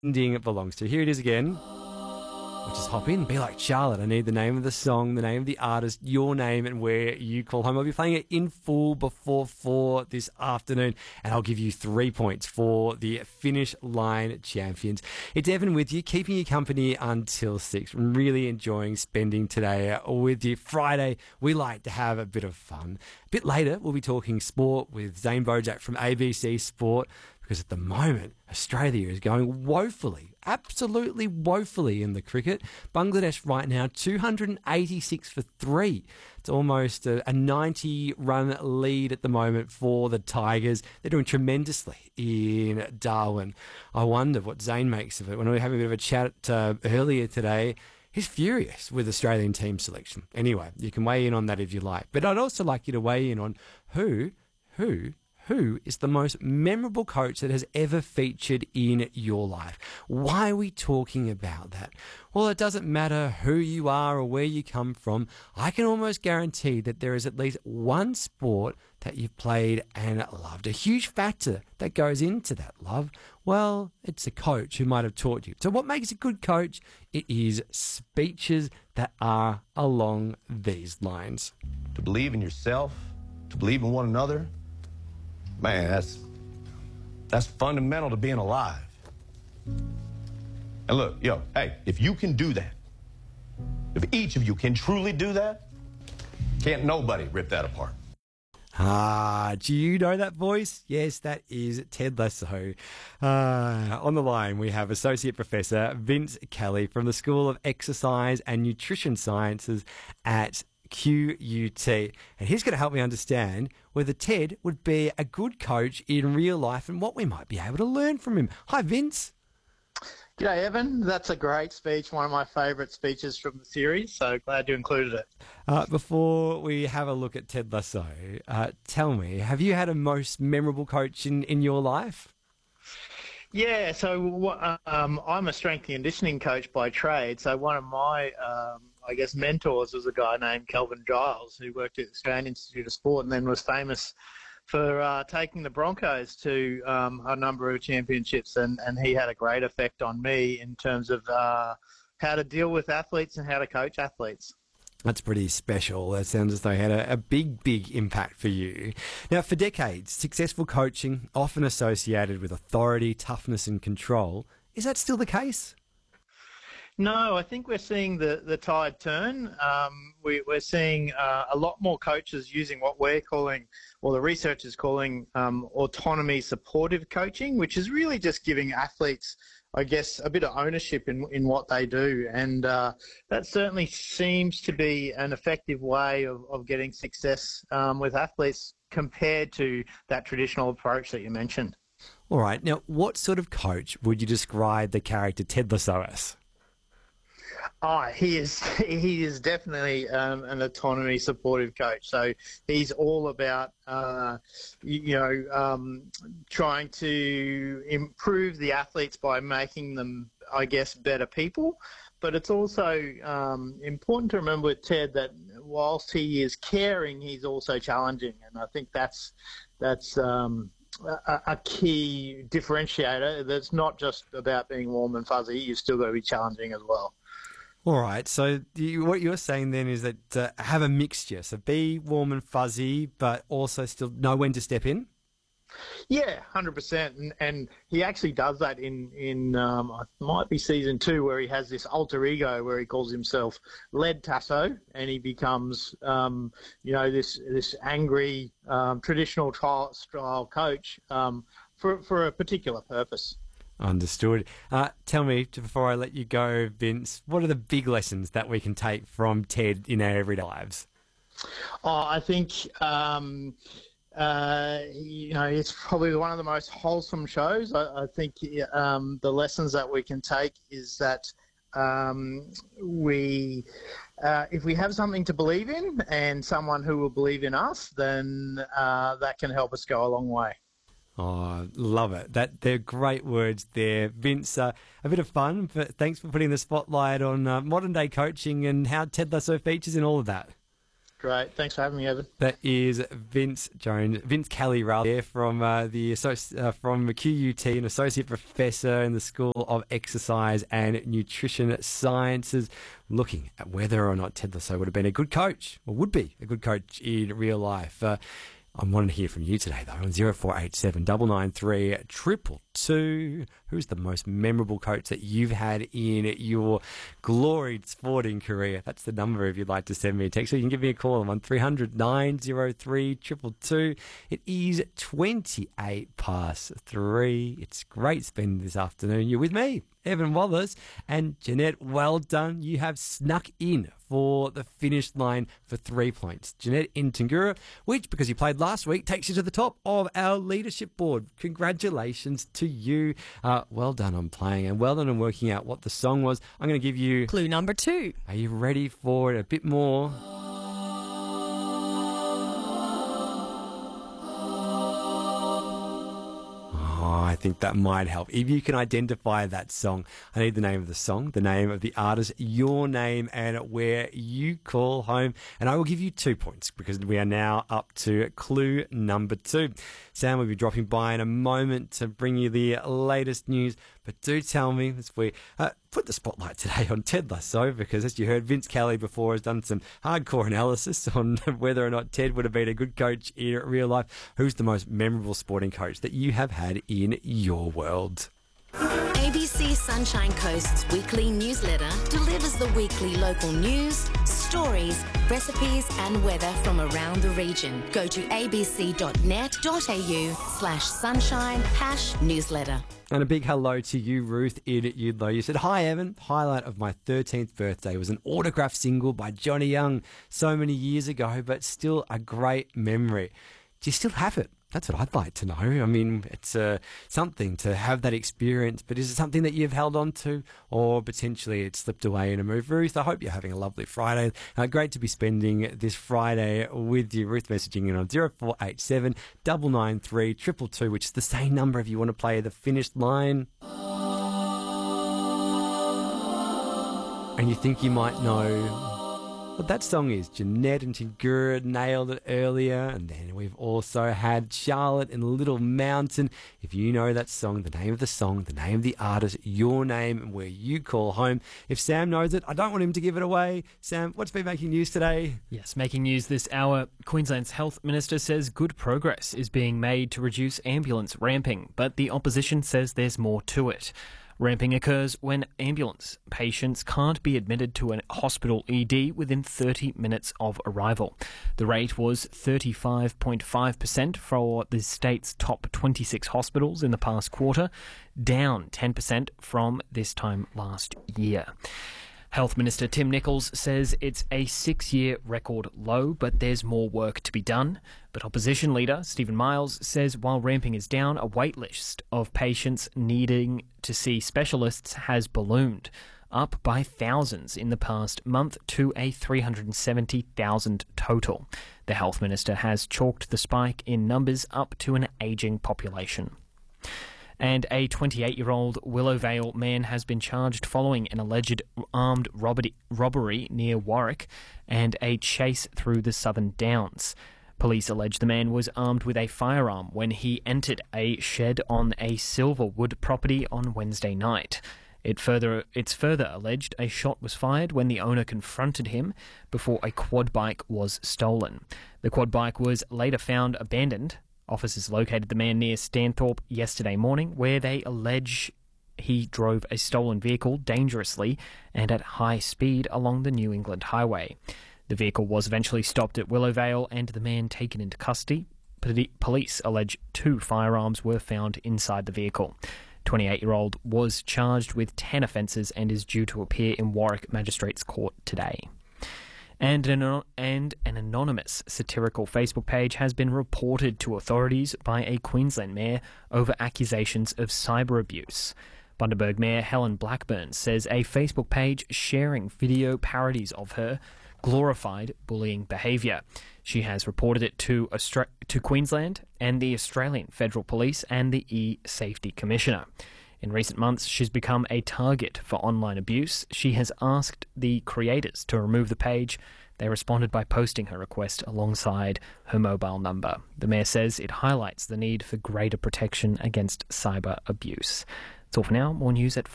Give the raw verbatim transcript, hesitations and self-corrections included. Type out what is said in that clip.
ending it belongs to. Here it is again. We'll just hop in, be like Charlotte. I need the name of the song, the name of the artist, your name, and where you call home. I'll be playing it in full before four this afternoon, and I'll give you three points for the finish line champions. It's Evan with you, keeping you company until six. I'm really enjoying spending today with you. Friday, we like to have a bit of fun. A bit later, we'll be talking sport with Zane Bojak from A B C Sport, because at the moment, Australia is going woefully, absolutely woefully in the cricket. Bangladesh right now, two hundred eighty-six for three. It's almost a, a ninety-run lead at the moment for the Tigers. They're doing tremendously in Darwin. I wonder what Zane makes of it. When we were having a bit of a chat uh, earlier today, he's furious with Australian team selection. Anyway, you can weigh in on that if you like. But I'd also like you to weigh in on who, who, Who is the most memorable coach that has ever featured in your life? Why are we talking about that? Well, it doesn't matter who you are or where you come from. I can almost guarantee that there is at least one sport that you've played and loved. A huge factor that goes into that love, well, it's a coach who might have taught you. So what makes a good coach? It is speeches that are along these lines. To believe in yourself, to believe in one another, man, that's that's fundamental to being alive. And look, yo, hey, if you can do that, if each of you can truly do that, can't nobody rip that apart. Ah, do you know that voice? Yes, that is Ted Lasso. Uh, on the line, we have Associate Professor Vince Kelly from the School of Exercise and Nutrition Sciences at Q U T, and he's going to help me understand whether Ted would be a good coach in real life and what we might be able to learn from him. Hi, Vince. G'day, Evan. That's a great speech, one of my favourite speeches from the series, so glad you included it. Uh, before we have a look at Ted Lasso, uh, tell me, have you had a most memorable coach in, in your life? Yeah, so um, I'm a strength and conditioning coach by trade, so one of my um, I guess, mentors was a guy named Kelvin Giles, who worked at the Australian Institute of Sport and then was famous for uh, taking the Broncos to um, a number of championships. And, and he had a great effect on me in terms of uh, how to deal with athletes and how to coach athletes. That's pretty special. That sounds as though he had a, a big, big impact for you. Now, for decades, successful coaching, often associated with authority, toughness and control. Is that still the case? No, I think we're seeing the, the tide turn. Um, we, we're seeing uh, a lot more coaches using what we're calling, or the research is calling, um, autonomy supportive coaching, which is really just giving athletes, I guess, a bit of ownership in, in what they do. And uh, that certainly seems to be an effective way of, of getting success um, with athletes compared to that traditional approach that you mentioned. All right. Now, what sort of coach would you describe the character Ted Lasso as? Oh, he is he is definitely um, an autonomy supportive coach. So he's all about, uh, you, you know, um, trying to improve the athletes by making them, I guess, better people. But it's also um, important to remember with Ted that whilst he is caring, he's also challenging. And I think that's, that's um, a, a key differentiator. That's not just about being warm and fuzzy. You've still got to be challenging as well. All right, so you, what you're saying then is that uh, have a mixture. So be warm and fuzzy, but also still know when to step in? Yeah, one hundred percent. And, and he actually does that in, in um, it might be season two, where he has this alter ego where he calls himself Led Tasso, and he becomes, um, you know, this this angry um, traditional trial, style coach um, for, for a particular purpose. Understood. Uh, tell me, before I let you go, Vince, what are the big lessons that we can take from Ted in our everyday lives? Oh, I think, um, uh, you know, it's probably one of the most wholesome shows. I, I think um, the lessons that we can take is that um, we, uh, if we have something to believe in and someone who will believe in us, then uh, that can help us go a long way. Oh, love it. That they're great words there. Vince, uh, a bit of fun, but thanks for putting the spotlight on uh, modern day coaching and how Ted Lasso features in all of that. Great. Thanks for having me, Evan. That is Vince Jones, Vince Kelly, rather, there from uh, the associ- uh, from Q U T, an associate professor in the School of Exercise and Nutrition Sciences, looking at whether or not Ted Lasso would have been a good coach, or would be a good coach in real life. Uh, I wanted to hear from you today, though, on zero four eight seven nine nine three triple two. Who's the most memorable coach that you've had in your gloried sporting career? That's the number if you'd like to send me a text. So you can give me a call. I'm on three hundred nine oh three two two two. It is twenty-eight past three. It's great spending this afternoon. You're with me, Evan Wallace, and Jeanette. Well done. You have snuck in for the finish line for three points. Jeanette in Tangura, which, because you played last week, takes you to the top of our leadership board. Congratulations to you. Uh, well done on playing, and well done on working out what the song was. I'm going to give you clue number two. Are you ready for it? A bit more. I think that might help. If you can identify that song, I need the name of the song, the name of the artist, your name, and where you call home. And I will give you two points because we are now up to clue number two. Sam will be dropping by in a moment to bring you the latest news. But do tell me, as we uh, put the spotlight today on Ted Lasso, because as you heard, Vince Kelly before has done some hardcore analysis on whether or not Ted would have been a good coach in real life. Who's the most memorable sporting coach that you have had in your world? A B C Sunshine Coast's weekly newsletter delivers the weekly local news, stories, recipes and weather from around the region. Go to abc.net.au slash sunshine hash newsletter. And a big hello to you, Ruth in Udlow. You said, hi, Evan. Highlight of my thirteenth birthday was an autograph single by Johnny Young so many years ago, but still a great memory. Do you still have it? That's what I'd like to know. I mean, it's uh, something to have that experience, but is it something that you've held on to, or potentially it slipped away in a move? Ruth, I hope you're having a lovely Friday. Uh, great to be spending this Friday with you. Ruth messaging in on zero four eight seven nine nine three two two two, which is the same number if you want to play the finished line. And you think you might know what that song is. Jeanette and Tangura nailed it earlier, and then we've also had Charlotte in Little Mountain. If you know that song, the name of the song, the name of the artist, your name, and where you call home. If Sam knows it, I don't want him to give it away. Sam, what's been making news today? Yes, making news this hour. Queensland's Health Minister says good progress is being made to reduce ambulance ramping, but the opposition says there's more to it. Ramping occurs when ambulance patients can't be admitted to a hospital E D within thirty minutes of arrival. The rate was thirty-five point five percent for the state's top twenty-six hospitals in the past quarter, down ten percent from this time last year. Health Minister Tim Nicholls says it's a six-year record low, but there's more work to be done. But opposition leader Stephen Miles says while ramping is down, a wait list of patients needing to see specialists has ballooned, up by thousands in the past month to a three hundred seventy thousand total. The Health Minister has chalked the spike in numbers up to an ageing population. And a twenty-eight-year-old Willowvale man has been charged following an alleged armed robbery, robbery near Warwick and a chase through the Southern Downs. Police allege the man was armed with a firearm when he entered a shed on a Silverwood property on Wednesday night. It further, it's further alleged a shot was fired when the owner confronted him before a quad bike was stolen. The quad bike was later found abandoned. Officers located the man near Stanthorpe yesterday morning, where they allege he drove a stolen vehicle dangerously and at high speed along the New England Highway. The vehicle was eventually stopped at Willowvale and the man taken into custody. Police allege two firearms were found inside the vehicle. twenty-eight-year-old was charged with ten offences and is due to appear in Warwick Magistrates Court today. And an, and an anonymous satirical Facebook page has been reported to authorities by a Queensland mayor over accusations of cyber abuse. Bundaberg Mayor Helen Blackburn says a Facebook page sharing video parodies of her glorified bullying behaviour. She has reported it to Austra- to Queensland and the Australian Federal Police and the E-Safety Commissioner. In recent months, she's become a target for online abuse. She has asked the creators to remove the page. They responded by posting her request alongside her mobile number. The Mayor says it highlights the need for greater protection against cyber abuse. That's all for now. More news at